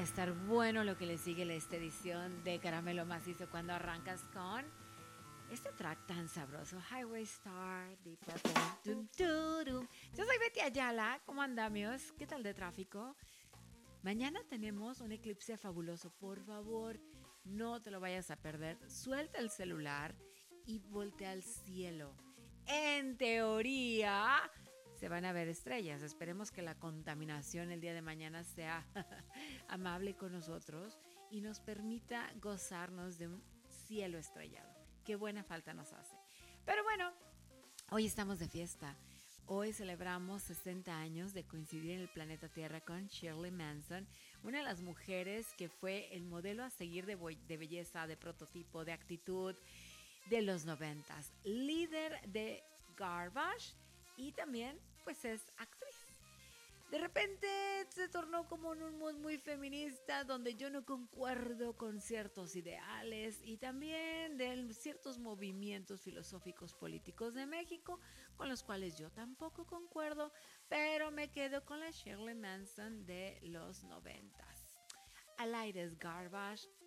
estar bueno lo que le sigue a esta edición de Caramelo Macizo cuando arrancas con este track tan sabroso, Highway Star, Deep Purple. Dum, dum, dum. Yo soy Betty Ayala, ¿cómo andamos? ¿Qué tal de tráfico? Mañana tenemos un eclipse fabuloso, por favor, no te lo vayas a perder. Suelta el celular y voltea al cielo. En teoría, se van a ver estrellas. Esperemos que la contaminación el día de mañana sea amable con nosotros y nos permita gozarnos de un cielo estrellado. Qué buena falta nos hace. Pero bueno, hoy estamos de fiesta. Hoy celebramos 60 años de coincidir en el planeta Tierra con Shirley Manson, una de las mujeres que fue el modelo a seguir de belleza, de prototipo, de actitud de los 90s, líder de Garbage y también pues es actriz. De repente se tornó como en un mood muy feminista donde yo no concuerdo con ciertos ideales y también de ciertos movimientos filosóficos políticos de México con los cuales yo tampoco concuerdo, pero me quedo con la Shirley Manson de los 90s. Al aire es Garbage